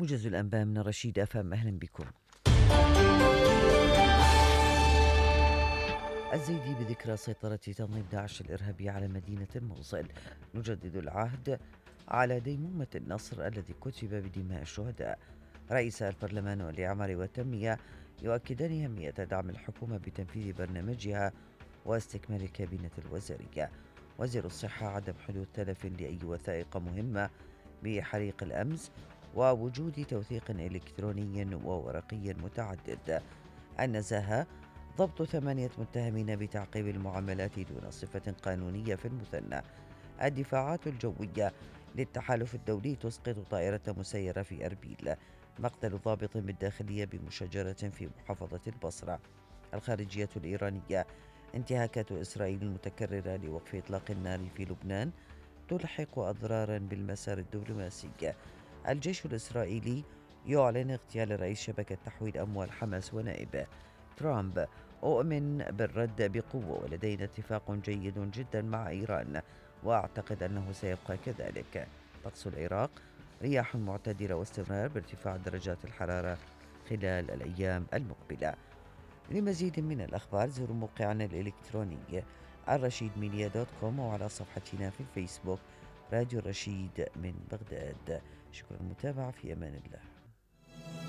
موجز الأنباء من رشيد أفهم، أهلا بكم. الزيدي بذكرى سيطرة تنظيم داعش الإرهابي على مدينة الموصل. نجدد العهد على ديمومة النصر الذي كتب بدماء الشهداء. رئيس البرلمان والإعمار والتنمية يؤكدان أهمية دعم الحكومة بتنفيذ برنامجها واستكمال الكابينة الوزارية. وزير الصحة عدم حدوث تلف لأي وثائق مهمة بحريق الأمس ووجود توثيق إلكتروني وورقي متعدد. النزاهة ضبط 8 متهمين بتعقيب المعاملات دون صفة قانونية في المثنى. الدفاعات الجوية للتحالف الدولي تسقط طائرة مسيرة في أربيل. مقتل ضابط بالداخلية بمشاجرة في محافظة البصرة. الخارجية الإيرانية: انتهاكات إسرائيل المتكررة لوقف إطلاق النار في لبنان تلحق أضرارا بالمسار الدبلوماسي. الجيش الإسرائيلي يعلن اغتيال رئيس شبكة تحويل أموال حماس ونائبه. ترامب: أؤمن بالرد بقوة ولدينا اتفاق جيد جدا مع إيران وأعتقد أنه سيبقى كذلك. طقس العراق: رياح معتدلة واستمرار بارتفاع درجات الحرارة خلال الأيام المقبلة. لمزيد من الأخبار زوروا موقعنا الإلكتروني الرشيدميديا.com وعلى صفحتنا في الفيسبوك راديو الرشيد من بغداد. شكرا للمتابعة، في أمان الله.